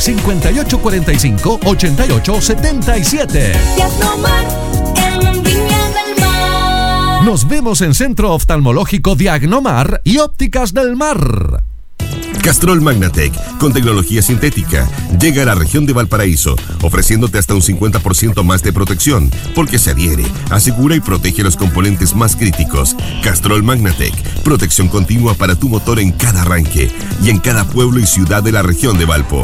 5845-8877. Diagnomar en Viña del Mar. Nos vemos en Centro Oftalmológico Diagnomar y Ópticas del Mar. Castrol Magnatec, con tecnología sintética, llega a la región de Valparaíso, ofreciéndote hasta un 50% más de protección, porque se adhiere, asegura y protege los componentes más críticos. Castrol Magnatec, protección continua para tu motor en cada arranque y en cada pueblo y ciudad de la región de Valpo.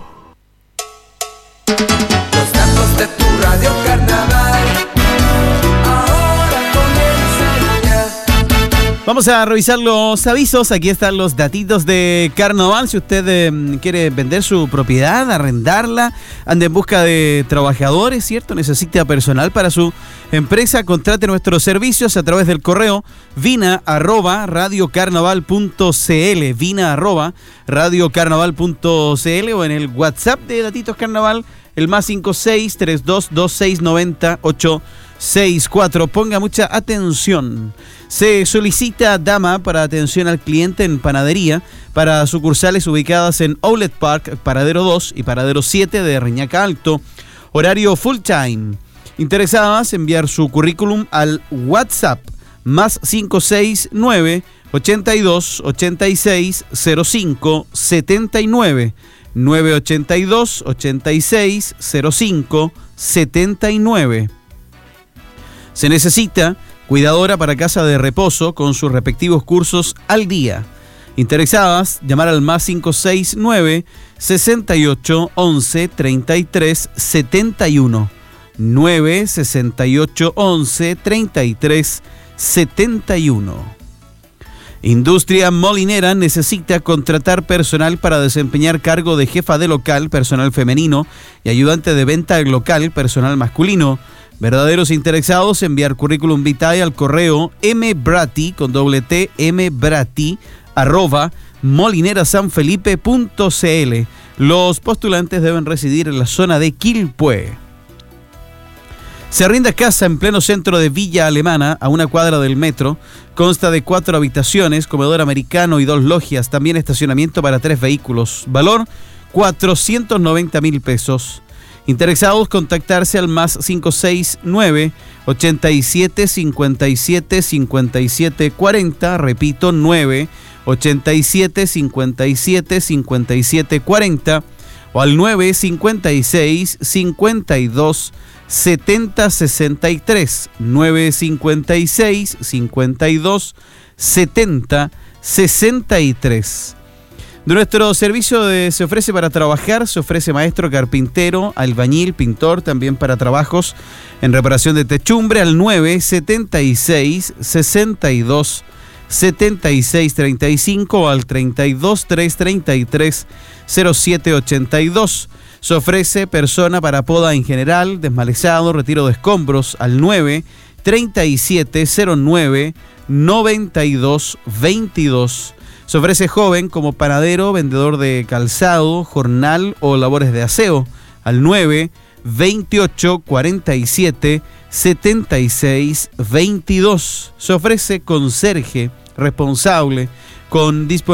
Los datos de tu Radio Carnaval, ahora comienzan ya. Vamos a revisar los avisos. Aquí están los datitos de Carnaval. Si usted quiere vender su propiedad, arrendarla, anda en busca de trabajadores, ¿cierto? Necesita personal para su empresa, contrate nuestros servicios a través del correo vina@radiocarnaval.cl, vina@radiocarnaval.cl, o en el WhatsApp de Datitos Carnaval, el más 56322690-864. Ponga mucha atención. Se solicita dama para atención al cliente en panadería para sucursales ubicadas en Outlet Park, Paradero 2 y Paradero 7 de Reñaca Alto. Horario full time. Interesadas, enviar su currículum al WhatsApp más 569 82 86 05 79 982 86 05 79. Se necesita cuidadora para casa de reposo con sus respectivos cursos al día. Interesadas, llamar al más 569 68 11 33 71 9 68 11 33 71. Industria Molinera necesita contratar personal para desempeñar cargo de jefa de local, personal femenino, y ayudante de venta local, personal masculino. Verdaderos interesados, enviar currículum vitae al correo mbratti, con doble T, mbratti, @molinerasanfelipe.cl. Los postulantes deben residir en la zona de Quilpué. Se arrienda casa en pleno centro de Villa Alemana, a una cuadra del metro. Consta de 4 habitaciones, comedor americano y 2 logias. También estacionamiento para 3 vehículos. Valor, 490.000 pesos. Interesados, contactarse al más 569 87 57 57 40. Repito, 9 87 57 57 40. O al 956 52 70 63, 956 52 70 63. De nuestro servicio se ofrece para trabajar, se ofrece maestro, carpintero, albañil, pintor, también para trabajos en reparación de techumbre al 976 62 76 35 o al 32 333 0782. Se ofrece persona para poda en general, desmalezado, retiro de escombros al 9 37 09 92 22. Se ofrece joven como panadero, vendedor de calzado, jornal o labores de aseo al 9 28 47 76 22. Se ofrece conserje responsable con disponibilidad